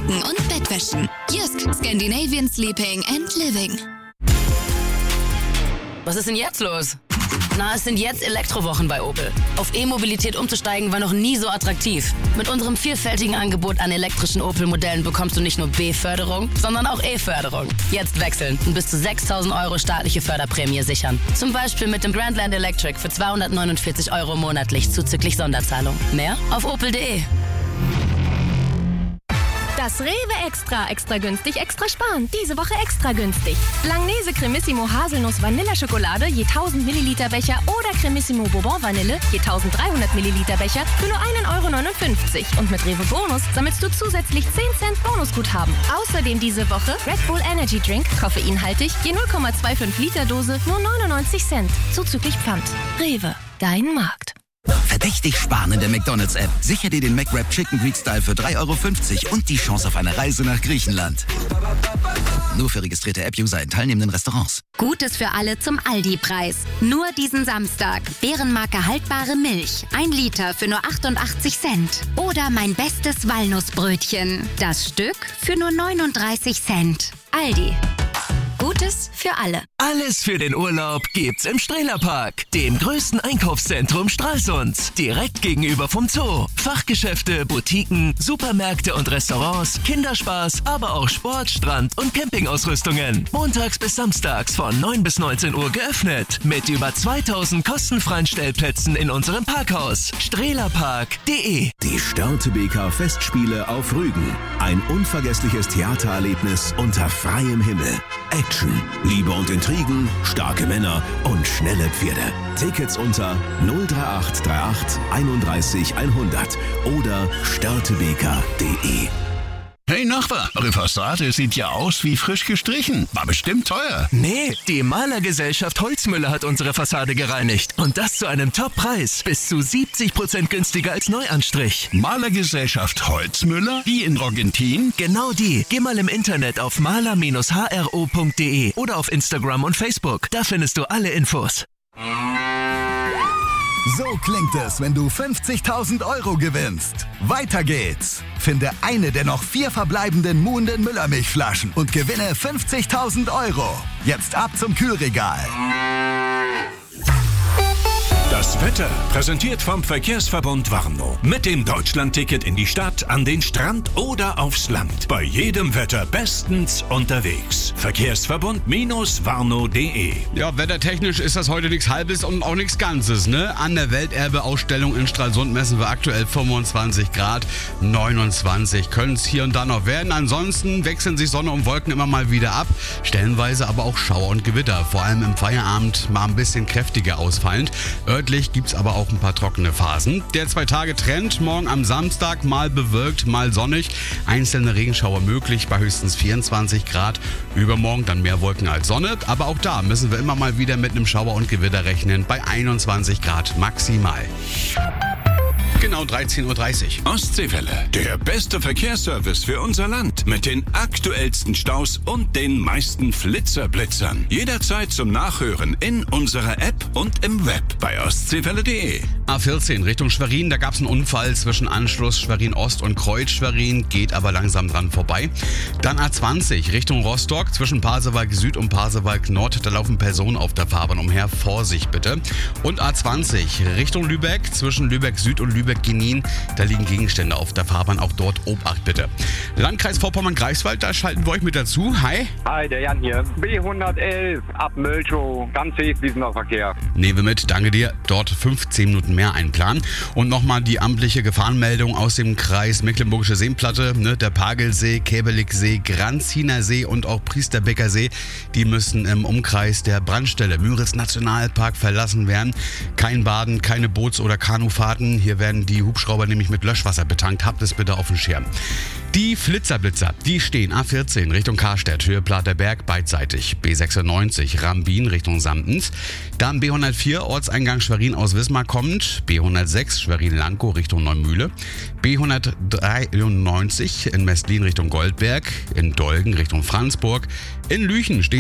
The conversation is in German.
Decken und Bettwäschen. Jysk, Scandinavian Sleeping and Living. Was ist denn jetzt los? Na, es sind jetzt Elektrowochen bei Opel. Auf E-Mobilität umzusteigen war noch nie so attraktiv. Mit unserem vielfältigen Angebot an elektrischen Opel-Modellen bekommst du nicht nur B-Förderung, sondern auch E-Förderung. Jetzt wechseln und bis zu 6.000 € staatliche Förderprämie sichern. Zum Beispiel mit dem Grandland Electric für 249 € monatlich zuzüglich Sonderzahlung. Mehr auf opel.de. Das Rewe Extra günstig, extra sparen. Diese Woche extra günstig. Langnese Cremissimo Haselnuss Vanilleschokolade je 1000 Milliliter Becher oder Cremissimo Bourbon Vanille je 1300 Milliliter Becher für nur 1,59 €. Und mit Rewe Bonus sammelst du zusätzlich 10 Cent Bonusguthaben. Außerdem diese Woche Red Bull Energy Drink, koffeinhaltig, je 0,25 Liter Dose, nur 99 Cent. Zuzüglich Pfand. Rewe, dein Markt. Verdächtig sparen in der McDonald's-App. Sicher dir den McWrap Chicken Greek Style für 3,50 € und die Chance auf eine Reise nach Griechenland. Nur für registrierte App-User in teilnehmenden Restaurants. Gutes für alle zum Aldi-Preis. Nur diesen Samstag. Bärenmarke haltbare Milch. 1 Liter für nur 88 Cent. Oder mein bestes Walnussbrötchen. Das Stück für nur 39 Cent. Aldi. Gutes für alle. Alles für den Urlaub gibt's im Strehlerpark, dem größten Einkaufszentrum Stralsunds. Direkt gegenüber vom Zoo. Fachgeschäfte, Boutiquen, Supermärkte und Restaurants, Kinderspaß, aber auch Sport, Strand- und Campingausrüstungen. Montags bis samstags von 9 bis 19 Uhr geöffnet. Mit über 2000 kostenfreien Stellplätzen in unserem Parkhaus. Strehlerpark.de. Die Störtebeker Festspiele auf Rügen. Ein unvergessliches Theatererlebnis unter freiem Himmel. Action, Liebe und Intrigen, starke Männer und schnelle Pferde. Tickets unter 03838 31 100 oder störtebeker.de. Hey Nachbar, eure Fassade sieht ja aus wie frisch gestrichen. War bestimmt teuer. Nee, die Malergesellschaft Holzmüller hat unsere Fassade gereinigt. Und das zu einem Top-Preis. Bis zu 70% günstiger als Neuanstrich. Malergesellschaft Holzmüller? Die in Rogentin? Genau die. Geh mal im Internet auf maler-hro.de oder auf Instagram und Facebook. Da findest du alle Infos. So klingt es, wenn du 50.000 € gewinnst. Weiter geht's. Finde eine der noch 4 verbleibenden Muhnden Müllermilchflaschen und gewinne 50.000 €. Jetzt ab zum Kühlregal. Das Wetter präsentiert vom Verkehrsverbund Warnow. Mit dem Deutschlandticket in die Stadt, an den Strand oder aufs Land. Bei jedem Wetter bestens unterwegs. Verkehrsverbund-warnow.de. Ja, wettertechnisch ist das heute nichts Halbes und auch nichts Ganzes, ne? An der Welterbe-Ausstellung in Stralsund messen wir aktuell 25 Grad, 29 können es hier und da noch werden. Ansonsten wechseln sich Sonne und Wolken immer mal wieder ab. Stellenweise aber auch Schauer und Gewitter. Vor allem im Feierabend mal ein bisschen kräftiger ausfallend. Örtlich gibt es aber auch ein paar trockene Phasen. Der 2-Tage-Trend, morgen am Samstag mal bewölkt, mal sonnig. Einzelne Regenschauer möglich bei höchstens 24 Grad. Übermorgen dann mehr Wolken als Sonne. Aber auch da müssen wir immer mal wieder mit einem Schauer und Gewitter rechnen bei 21 Grad maximal. Genau 13:30 Uhr. Ostseewelle, der beste Verkehrsservice für unser Land. Mit den aktuellsten Staus und den meisten Flitzerblitzern. Jederzeit zum Nachhören in unserer App und im Web bei ostseewelle.de. A14 Richtung Schwerin, da gab es einen Unfall zwischen Anschluss Schwerin Ost und Kreuz Schwerin, geht aber langsam dran vorbei. Dann A20 Richtung Rostock, zwischen Pasewalk Süd und Pasewalk Nord, da laufen Personen auf der Fahrbahn umher, Vorsicht bitte. Und A20 Richtung Lübeck, zwischen Lübeck Süd und Lübeck-Genin, da liegen Gegenstände auf der Fahrbahn, auch dort Obacht bitte. Landkreis Vorpommern-Greifswald, da schalten wir euch mit dazu. Hi. Hi, der Jan hier. B111 ab Mölchow, ganz safe fließender Verkehr. Nehmen wir mit, danke dir. Dort 15 Minuten mehr einplanen. Und nochmal die amtliche Gefahrenmeldung aus dem Kreis Mecklenburgische Seenplatte, ne, der Pagelsee, Käbeligsee, Granziner See und auch Priesterbecker See, die müssen im Umkreis der Brandstelle Müritz Nationalpark verlassen werden. Kein Baden, keine Boots- oder Kanufahrten. Hier werden die Hubschrauber nämlich mit Löschwasser betankt. Habt es bitte auf dem Schirm. Die Flitzerblitzer, die stehen A14 Richtung Karstedt, Höhe Platerberg beidseitig. B96 Rambin Richtung Samtens. Dann B104 Ortseingang Schwerin aus Wismar kommend. B106 Schwerin-Lankow Richtung Neumühle. B193 in Mestlin Richtung Goldberg. In Dolgen Richtung Franzburg. In Lüchen stehen